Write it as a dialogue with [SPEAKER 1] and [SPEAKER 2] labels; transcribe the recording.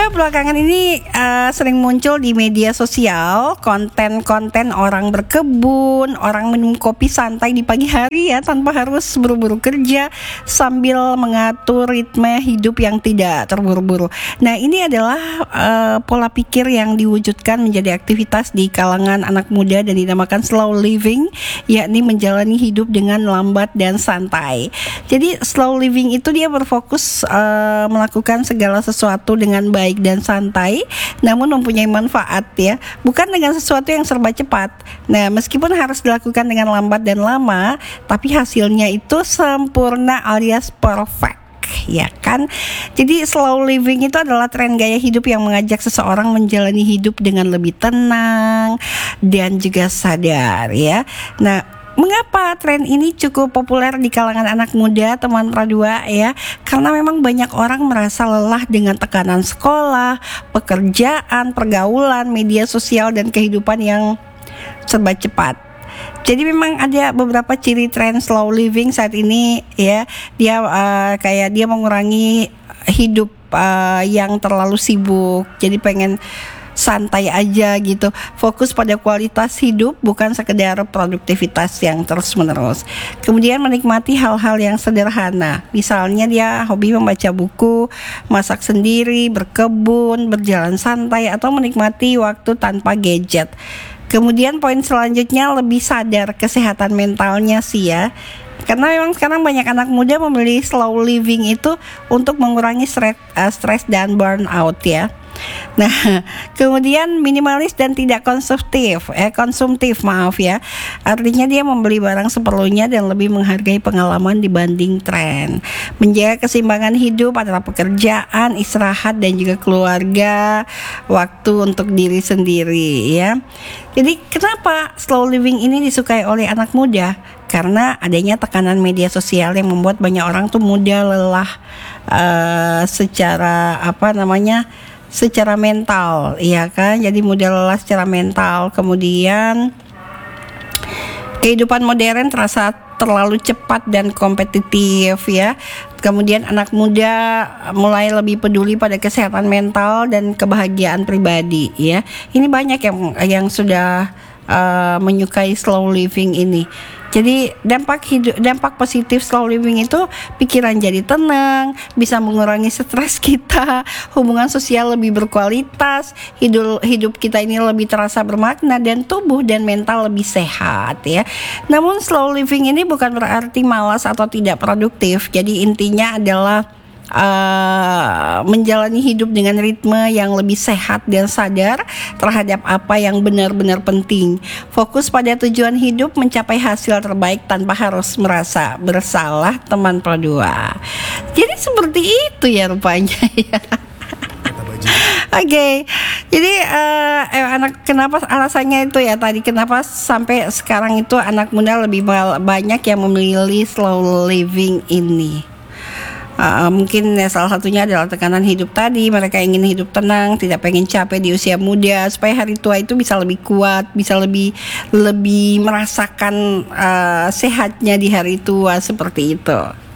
[SPEAKER 1] belakangan ini sering muncul di media sosial konten-konten orang berkebun, orang minum kopi santai di pagi hari ya, tanpa harus buru-buru kerja, sambil mengatur ritme hidup yang tidak terburu-buru. Nah, ini adalah pola pikir yang diwujudkan menjadi aktivitas di kalangan anak muda dan dinamakan slow living, yakni menjalani hidup dengan lambat dan santai. Jadi slow living itu dia berfokus melakukan segala sesuatu dengan baik dan santai, namun mempunyai manfaat ya, bukan dengan sesuatu yang serba cepat. Nah, meskipun harus dilakukan dengan lambat dan lama, tapi hasilnya itu sempurna alias perfect, ya kan? Jadi slow living itu adalah tren gaya hidup yang mengajak seseorang menjalani hidup dengan lebih tenang dan juga sadar ya. Nah, mengapa tren ini cukup populer di kalangan anak muda, teman Pradua ya? Karena memang banyak orang merasa lelah dengan tekanan sekolah, pekerjaan, pergaulan, media sosial, dan kehidupan yang serba cepat. Jadi memang ada beberapa ciri tren slow living saat ini ya. Dia kayak dia mengurangi hidup yang terlalu sibuk. Jadi pengen santai aja gitu, fokus pada kualitas hidup bukan sekedar produktivitas yang terus-menerus. Kemudian menikmati hal-hal yang sederhana, misalnya dia hobi membaca buku, masak sendiri, berkebun, berjalan santai, atau menikmati waktu tanpa gadget. Kemudian poin selanjutnya lebih sadar kesehatan mentalnya sih ya. Karena memang sekarang banyak anak muda memilih slow living itu untuk mengurangi stres dan burnout ya. Nah, kemudian minimalis dan tidak konsumtif ya. Artinya dia membeli barang seperlunya dan lebih menghargai pengalaman dibanding tren. Menjaga keseimbangan hidup antara pekerjaan, istirahat, dan juga keluarga, waktu untuk diri sendiri ya. Jadi kenapa slow living ini disukai oleh anak muda? Karena adanya tekanan media sosial yang membuat banyak orang tuh mudah lelah secara mental, ya kan? Jadi mudah lelah secara mental. Kemudian kehidupan modern terasa terlalu cepat dan kompetitif ya. Kemudian anak muda mulai lebih peduli pada kesehatan mental dan kebahagiaan pribadi ya. Ini banyak yang sudah menyukai slow living ini. Jadi dampak positif slow living itu pikiran jadi tenang, bisa mengurangi stres kita, hubungan sosial lebih berkualitas, hidup kita ini lebih terasa bermakna, dan tubuh dan mental lebih sehat ya. Namun slow living ini bukan berarti malas atau tidak produktif. Jadi intinya adalah menjalani hidup dengan ritme yang lebih sehat dan sadar terhadap apa yang benar-benar penting. Fokus pada tujuan hidup, mencapai hasil terbaik tanpa harus merasa bersalah, teman Pradua. Jadi seperti itu ya rupanya ya. Oke, jadi kenapa alasannya itu ya tadi, kenapa sampai sekarang itu anak muda lebih banyak yang memilih slow living ini? Mungkin salah satunya adalah tekanan hidup tadi. Mereka ingin hidup tenang, tidak pengen capek di usia muda, supaya hari tua itu bisa lebih kuat, bisa lebih merasakan sehatnya di hari tua, seperti itu.